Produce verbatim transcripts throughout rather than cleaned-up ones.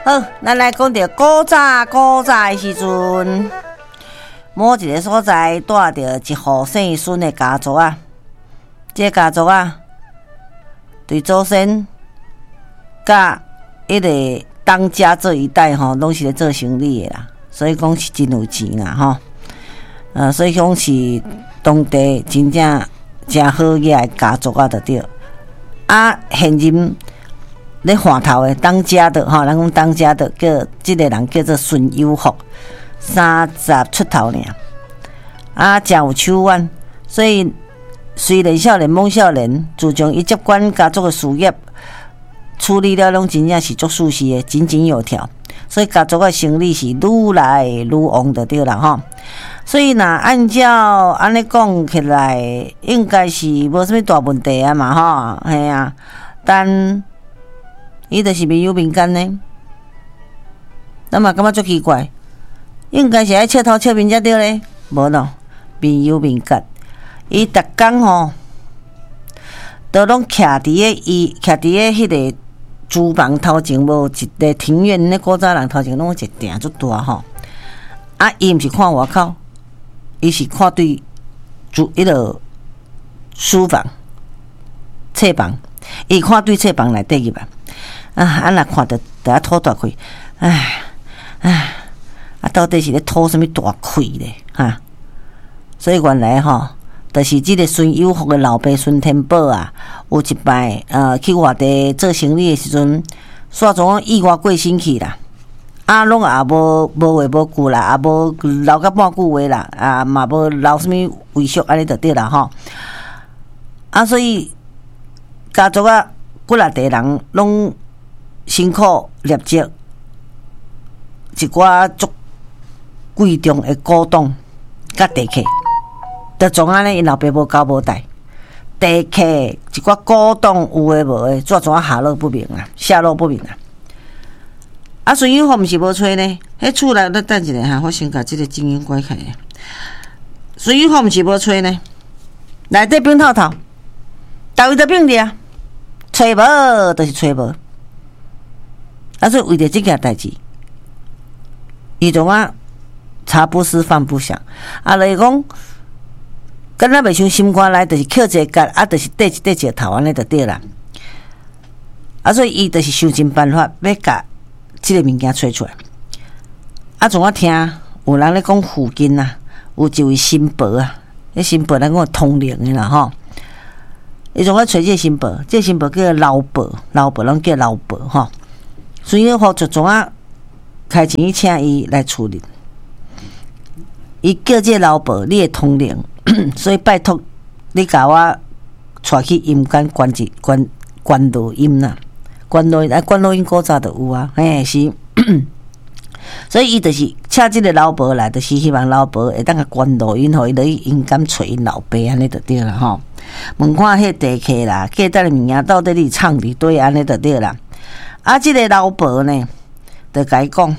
好，咱来讲到古早古早的时阵，某一个所在住着一户姓孙的家族啊。这个家族啊，对祖先甲迄个当家这一代吼，拢是咧做生意的啦，所以讲是真有钱啦吼。呃，所以讲是当地真正真好业的家族啊，就对。啊，现任咧换头的当家的吼，咱讲当家的叫即个人叫做孙有福，三十出头尔，啊，真有手腕，所以虽然少年梦少年，自从伊接管家族的事业，处理了拢真正是足舒适的，井井有条，所以家族的生意是愈来愈旺就对啦吼。所以若按照安尼讲起来，应该是无啥物大问题啊嘛吼，嘿啊，但伊就是民有民间呢，咱嘛感觉足奇怪，应该是爱笑头笑面才对咧，无咯，民有民间，伊逐工吼，都拢徛伫个伊徛伫个迄个厨房头前，无一个庭院，那古早人头前拢有一埕足大吼，啊，伊毋是看外口。伊是看对住迄个书房、册房，伊看对册房内底入啊，啊，啊若看着着啊吐大气，唉唉，啊到底是咧吐什么大气咧哈？所以原来吼，就是即个孙有福的老爸孙天宝啊，有一摆呃去外地做生意的时阵，煞总意外过身去啦。啊，拢也无无话无句啦，也无留甲半句话啦，啊嘛无留什物遗嘱安尼就对啦吼。啊，所以家族啊，几若地人拢辛苦立积一寡足贵重的古董甲地契，就总安尼因老爸无交无代，地契一寡古董有诶无诶，怎怎下落不明啊，下落不明啊。啊，孙有福毋是无吹呢？迄厝内咧等一下哈，我先甲即个静音关开。孙有福毋是无吹呢？内底冰透透，逐位都冰着啊，吹无就是吹无。啊，所以为着即件代志，伊种啊茶不思饭不想，啊，就是讲，敢若袂像心肝内，就是扣一个角，啊，就是缀一缀一个头安尼就对啦。啊，所以伊就是想尽办法要甲即个物件找出来，啊！从我听有人咧讲附近啊，有一位新伯啊，迄新伯咱讲通灵的啦吼。伊从我找即个新伯，即个新伯叫老伯，老伯拢叫老伯吼。孙有福就从我开钱去请伊来处理，伊叫即个老伯，你会通灵，所以拜托你甲我带去阴间关一关关录音啦。关录音，啊，关录音古早就有啊，嘿是，所以伊就是请即个老伯来，就是希望老伯会当个关录音，互伊落去阴间找因老爸安尼就对啦吼。问看迄地契啦，价值的物件到底你藏伫对安尼就对啦。啊，即个老伯呢，就甲伊讲，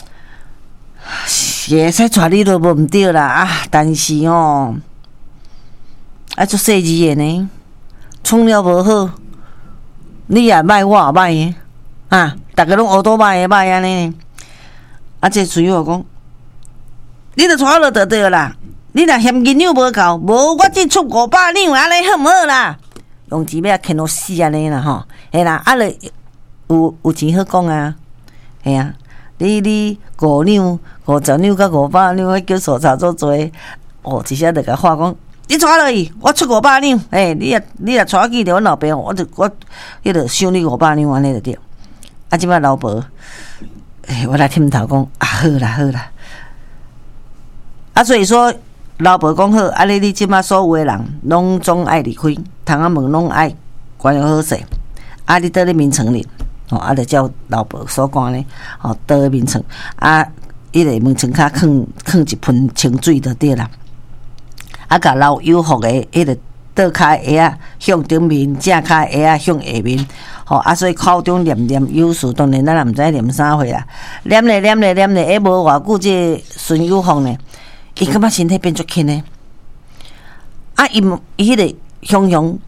是会使带你落无毋对啦啊，但是吼，啊做细字的呢，创了无好。你也歹，我也歹诶，啊！逐个拢学倒歹诶歹安尼。啊，这孙有福讲，你著带我落就对啦。你若嫌银两无够，无我只出五百两安尼好毋好啦？用钱要牵到死安尼啦吼，嘿啦，啊咧有有钱好讲啊，嘿啊，你你五两、五十两甲五百两，叫所差做做，哦，一下就甲话讲。你带落去，我出五百两，诶、欸，你若你若带去着阮老爸，我就我迄个收你五百两安尼就对。啊，即摆老婆，诶、欸，我来听头讲，啊好啦好啦，啊所以说老婆讲好，啊你你即摆所有诶人拢总爱离开，窗仔门拢爱关好势，啊你倒咧眠床里，吼、哦，啊就照老婆所讲咧，吼、哦，倒咧眠床，啊，迄个眠床骹放放一盆清水就对啦。啊，甲老有福的迄个倒骹鞋啊向顶面，正骹鞋啊向下面，吼啊，所以口中念念有词，当然咱也毋知念啥货啦，念咧念咧念咧，下无偌久，这孙有福呢，伊感觉身体变足轻呢。啊，伊伊迄个雄雄，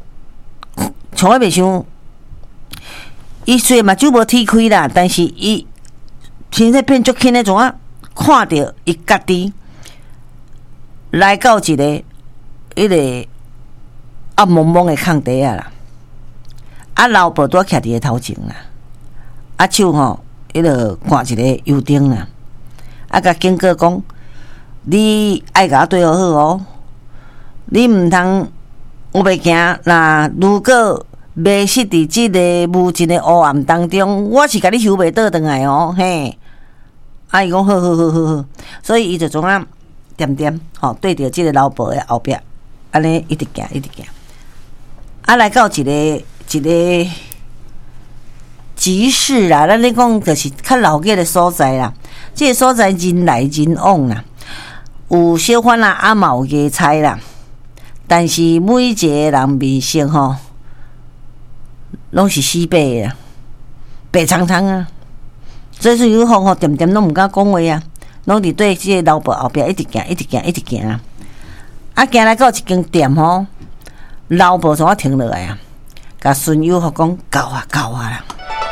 从来袂想，伊虽然嘛酒无踢开啦，但是伊身体变足轻的种啊，看到伊家己来到一个迄个暗蒙蒙的空地啊啦，啊老婆拄徛伫个头前啦，啊手吼迄个挂一个油灯啦，啊甲警告讲，你爱甲我对好好哦，你毋通有袂惊啦，如果迷失伫即个无尽的黑暗当中，我是甲你收袂倒转来哦，嘿。啊，伊讲好好好好好，所以伊就总啊点点吼、哦、对着即个老婆的后壁，安尼一直行一直行，啊来到一个一个集市啦，咱咧讲就是较老街的所在啦，即、這個所在人来人往啦，有小贩啦，啊嘛有野菜啦，但是每一个人面色吼，拢是死白的，白苍苍啊。所以说有风吼，点点拢毋敢讲话啊，拢伫对即个老婆后壁一直行，一直行，一直行啊！啊，行来到一间店吼，老婆从啊停落来啊，甲孙友福讲够啊，够啊啦！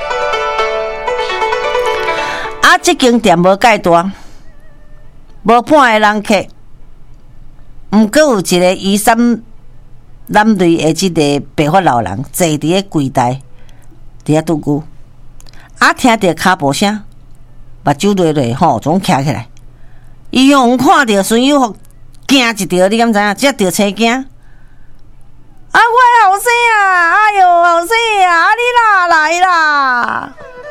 啊，即间店无介大，无半个人客，毋过有一个衣衫褴褛的即个白发老人坐伫个柜台，伫遐拄久。啊！听到脚步声，目睭落落吼，总徛起来。伊用看到孙友福惊一条，你敢知影？只着青惊。啊！我的后生啊！哎哟，后生啊！啊，你哪来啦？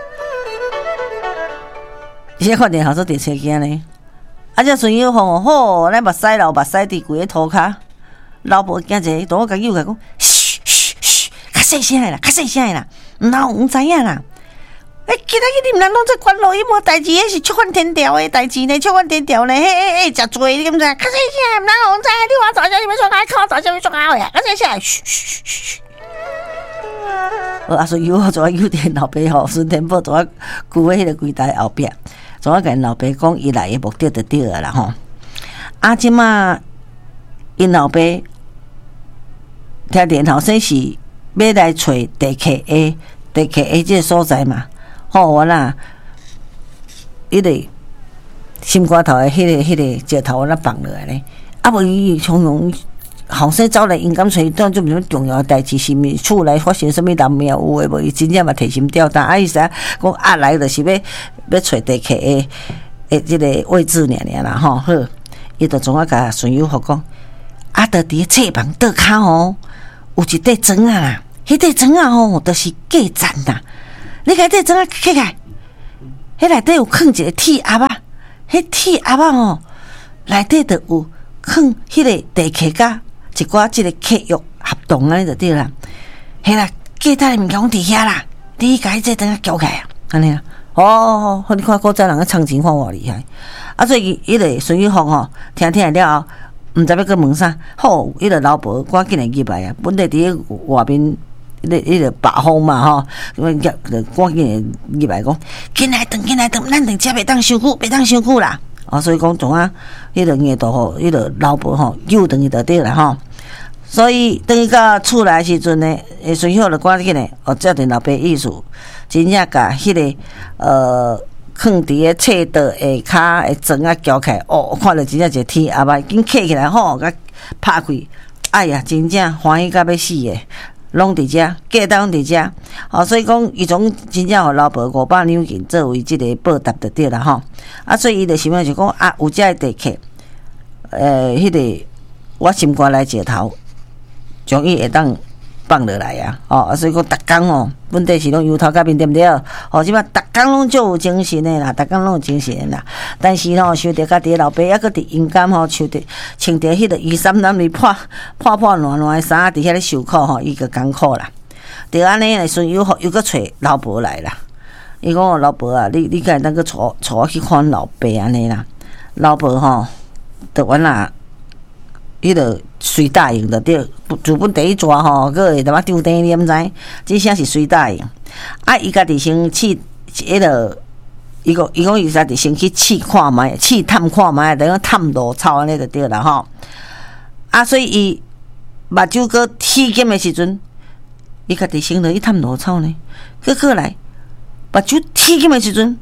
伊先看电视说着青惊呢。啊！这孙友福吼，咱目屎流目屎伫规个涂骹，老婆惊者，同我甲友甲讲，嘘嘘嘘，较细声的啦，较细声的啦，毋通毋知影啦。哎，今仔日你毋通拢做关录音无代志，迄是触犯天条的代志呢，触犯天条呢，嘿嘿嘿，诚多，你敢知？较细声，毋通互知，你话早叫你要创啥靠，早叫你创啥呀？较细声，嘘嘘嘘嘘。我阿孙友我昨有点老爸吼，孙天宝昨久喺迄个柜台后壁，昨甲因老爸讲伊来的目的就对啊啦吼。啊，即马因老爸听电后生是要来找地客 A， 地客 A 即个所在嘛。好，我啦，迄个心肝头的迄个、迄个石头，我啦放落来咧。啊，无伊从容后生走来，因敢找当做什重要的代志，是毋厝内发生什物难料有诶无？伊真正嘛提心吊胆。啊，伊啥讲啊来就是要要找地客的诶，即个位置尔尔啦吼。好，伊就总啊甲孙友福讲，啊，着伫册房倒骹吼，有一块砖啊啦，迄块砖啊吼，就是价值啦。你甲这砖啊起来，迄内底有放一个铁盒啊，迄铁盒啊吼，内底就有放迄个地契甲一寡即个契约合同安尼就对啦。迄啦，价值物件拢伫遐啦，你甲迄这砖啊交起来啊，安尼啊。哦，好，你看古早人个唱情看偌厉害。啊，所以迄个孙友福吼，听听了后，毋知要去问啥，好，迄个老婆赶紧来入来啊，本来伫外面。迄个迄个白风嘛吼，咁啊，就赶紧入来讲，紧来等，紧来等，咱两只袂当伤久，袂当伤久啦。哦，所以讲总啊，迄个硬度吼，迄个老婆吼，又等于就对啦吼。所以等于到厝内时阵呢，诶，孙友就赶紧呢，哦，照着老爸意思，真正甲迄个呃，放伫个册道下骹诶砖啊交起来，哦，看着真正一个天阿爸紧起起来吼，甲拍开，哎呀，真正欢喜甲要死诶！拢伫遮，价值拢伫遮，哦，所以讲伊种真正互老婆五百两银作为即个报答就对啦吼。啊，所以伊就想要就讲啊，有遮个地客，呃，迄、那个我心肝来石头，将伊会当放落来啊，哦，啊，所以讲逐工哦，本地是拢油头甲面对毋对？哦，即摆逐工拢足有精神诶啦，逐工拢有精神诶啦。但是吼，想着家己老爸抑搁伫阴间吼，穿着穿着迄个衣衫褴褛、破破破烂烂诶衫，伫遐咧受苦吼，伊个艰苦啦。就安尼诶，孙友福又搁找老婆来啦。伊讲老婆啊，你你敢会当去带带我去看老爸安尼啦？老婆吼，就原来迄个随答应着对，自本第一抓吼，佫会淡仔丢灯，你毋知？即声是随答应。啊，伊家己先试迄个，伊讲伊讲伊家己先去试看觅，试探看觅，等于探路草安尼就对啦吼。啊，所以伊目睭佫铁金的时阵，伊家己先落去探路草呢，佫过来目睭铁金的时阵，呼，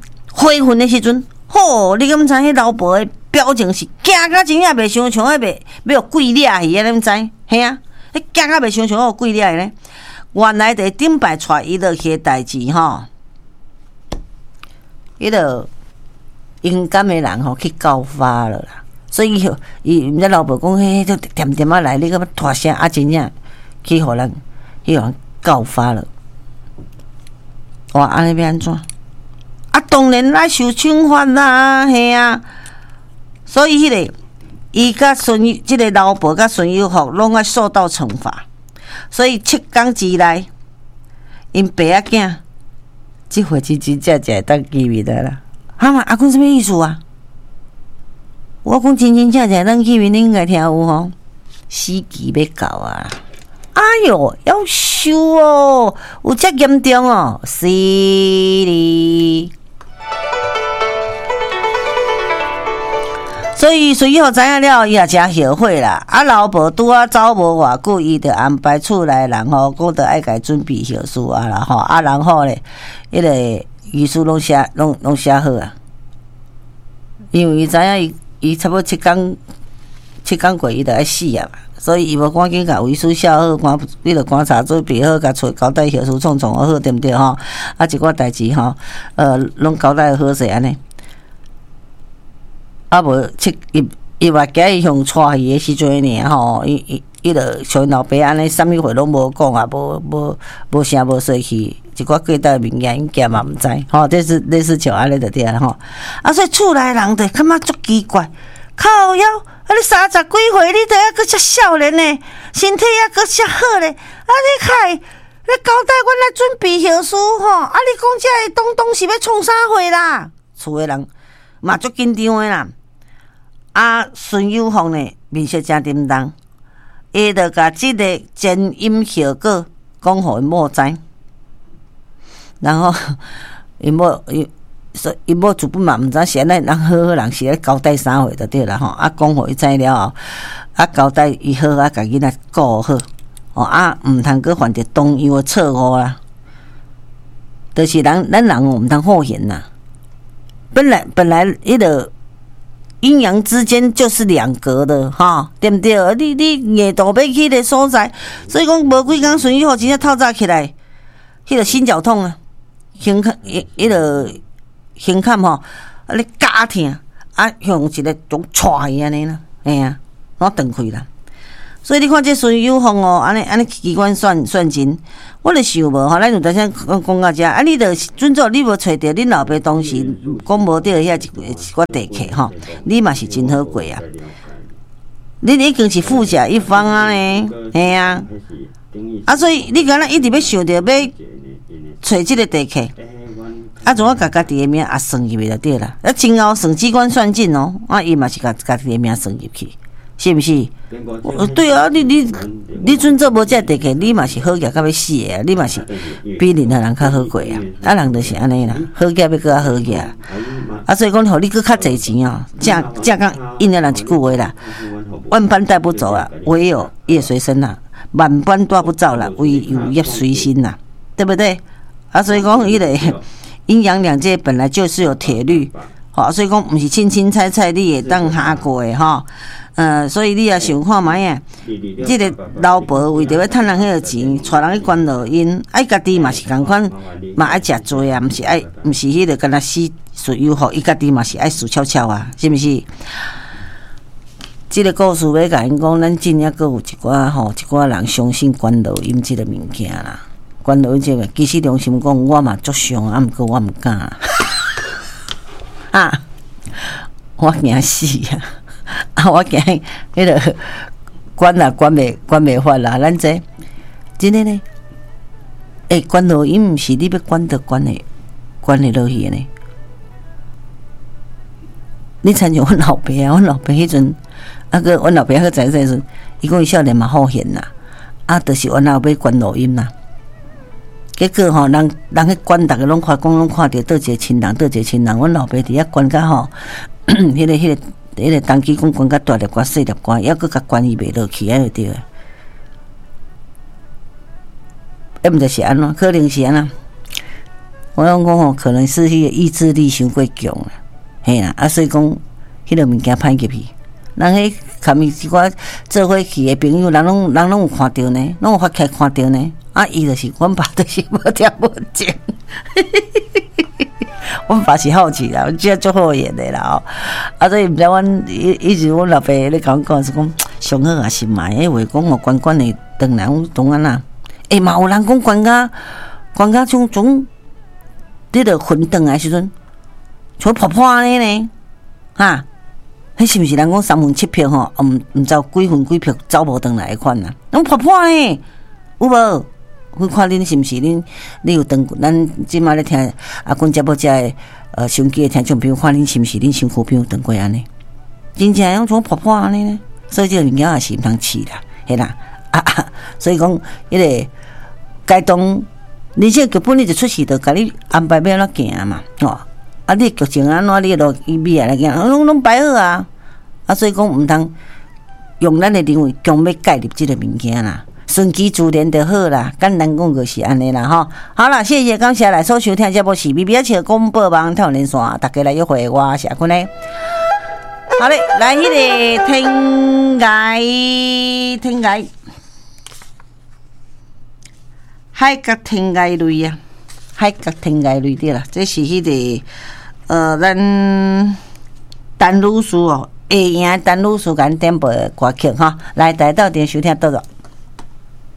悔恨的时阵，吼，你敢知迄老婆的表情是惊甲真正袂想像迄袂要鬼掠去啊？你毋知？嘿啊，迄惊甲袂想像要鬼掠去咧。原来伫顶摆带伊落去的代志吼，迄个勇敢的人吼去告发了啦。所以伊毋知老婆讲，迄就点点啊来，你个要大声啊，真正去互人去互人告发了。哇，安尼要安怎？啊，当然来受惩罚啦，嘿啊。所以迄、那个伊甲孙即、这个老婆甲孙友福拢爱受到惩罚。所以七天之内，因爸仔囝即回真真正正会当见面的啦。哈嘛，阿公什么意思啊？我讲真真正正当见面，你应该听有吼，死期要到啊！哎哟，夭寿哦，有遮严重哦，是哩。所以孙友知影了，伊也真后悔啦。啊，老婆拄啊走无偌久，伊就安排厝内人吼，讲着爱家准备后事啊啦吼。啊，然后咧，迄个遗书拢写，拢拢写好啊。因为伊知影伊伊差不多七天七天过，伊就爱死啊嘛。所以伊无赶紧甲遗书写好，观你着观察准备好，甲厝交代后事创创好，对毋对吼？啊，一寡代志吼，呃，拢交代好势安尼。啊无，七伊伊话今日向带伊的时阵呢，吼，伊伊伊着像老爸安尼，啥物话拢无讲啊，无无无声无说去，一寡过代物件因囝嘛毋知，吼，这是类似像安尼着对啦吼。啊，所以厝内人着感觉足奇怪，靠腰，啊你三十几岁，你着还阁遮少年呢，身体还阁遮好咧，啊你开，你交代阮来准备后事吼，啊你讲遮个东东是要创啥货啦？厝诶人嘛足紧张诶啦。啊，孙友福呢，面色真沉重，伊着甲即个前因后果讲互因某知，然后因某伊说因某主本嘛毋知是安尼，人好好人是咧交代啥货就对啦吼。啊，讲互伊知了后，啊交代伊好啊，甲囡仔顾好，哦啊，毋通阁犯着同样诶错误啦。就是人咱人毋通好嫌呐，本来本来迄个。阴阳之间就是两格的哈，对不对？你你夜度要去个所在，所以讲无几工孙友福真正透早起来，迄个心绞痛啊，胸坎迄迄个胸坎吼，啊咧夹疼，啊向一个种踹伊安尼啦，哎呀，我断开啦。所以你看这孙友福哦，安尼安尼机关算算真，我就想无吼，咱有当时讲讲到遮，啊，你着准做你无找着恁老爸当时讲无着遐一一寡地客吼，你嘛是真好过啊！你已经是富甲一方啊呢，嘿啊，啊，所以你敢若一直要想着要找即个地客，啊，怎啊甲家己的名也算入去就对啦，啊，前后算机关算尽哦，啊，伊嘛是甲家己的名算入去。是毋是？对啊，你你你准做无遮地客，你嘛是好业到要死的啊！你嘛是比任何人较好过啊！啊，人就是安尼啦，好业要搁较好业啊！啊，所以讲，互你搁较侪钱哦，正正讲应了人一句话啦，万般带不走啊，唯有业随身啦；万般带不走啦，唯有业随心啦，对不对？啊，所以讲，迄个阴阳两界本来就是有铁律，好，所以讲毋是清清菜菜你会当下过的吼。呃，所以你也想看卖啊，即个老婆为着要趁人迄个钱，带人去关落因，爱家己嘛是共款，嘛爱食罪啊，毋是爱，毋是迄个干那死孙友福，伊家己嘛是爱死翘翘啊，是毋是？即个故事要甲因讲，咱真正阁有一寡吼，一寡人相信关落因即个物件啦，关落因即个，其实良心讲，我嘛足伤，啊，毋过我毋敢啊，我惊死啊！啊！我惊迄个管啦，管袂管袂法啦。咱这真诶呢，诶、欸，管落因毋是你要管得管诶，管会落去呢。你参像阮老爸啊，阮老爸迄阵，啊个阮老爸个在在阵，伊讲伊少年嘛好闲呐，啊，就是阮老爸管录音啦。结果吼，人人去管，逐个拢看讲拢看着倒一个亲人，倒一个亲人。阮老爸伫遐管甲吼，迄个迄个。迄个当机讲管甲大粒管细粒管，抑搁甲管伊袂落去，安就对个。要毋就是安怎？可能是安怎？ 我讲讲吼，可能是迄个意志力伤过强啦，嘿啦，啊，所以讲迄个物件歹入去。人迄看伊一寡做伙去的朋友，人拢人拢有看到呢，拢有发起来看到呢。啊，伊就是阮爸，就是无听无见。阮爸是好奇啦，即足好演的啦哦。啊，所以毋知阮一一直阮老爸咧甲阮讲是讲上好也是嘛，因为讲哦，关关的当然阮当然啦。诶、欸，嘛有人讲关甲关甲种种，你着混转来时阵，像破破安尼呢，哈，迄是毋是人讲三分七票吼？毋毋知几分几票走无转来的款啊？拢破破呢，有无？我看恁是毋是恁？你有登？咱即马咧听阿公节目遮的呃手机的听众朋友，看恁是毋是恁身躯边有登过安尼？真正种种破破安尼呢？所以这个物件也是毋通试啦，嘿啦啊啊！所以讲，迄个该当，你这剧本你就出事，就甲你安排要安怎行嘛，哦。啊，你剧情安怎，你落伊米来行，拢拢摆好啊。啊，所以讲毋通用咱的认为强要介入即个物件啦。顺其自然就好啦，简单讲就是安尼啦吼。好啦，谢谢感谢来所收听节目是 B B H 广播网台湾连线，大家来约会我是阿坤嘞。好嘞，来迄个天涯天涯海角天涯泪啊，海角天涯泪对啦，这是迄、那个呃咱陈女士哦，会赢陈女士甲咱点播的歌曲哈，来大家到底收听倒落。